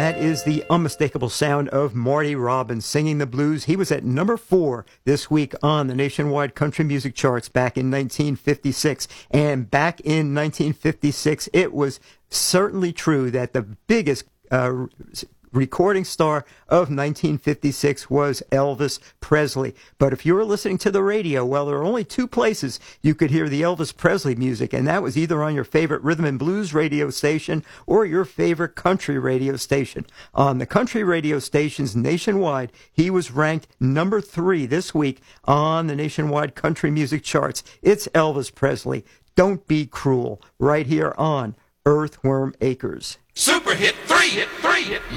That is the unmistakable sound of Marty Robbins singing the blues. He was at number 4 this week on the nationwide country music charts back in 1956. And back in 1956, it was certainly true that the biggest recording star of 1956 was Elvis Presley. But if you were listening to the radio, well, there are only 2 places you could hear the Elvis Presley music, and that was either on your favorite rhythm and blues radio station or your favorite country radio station. On the country radio stations nationwide, he was ranked number 3 this week on the nationwide country music charts. It's Elvis Presley. Don't Be Cruel, right here on Earthworm Acres. Super hit 3, hit 3, hit.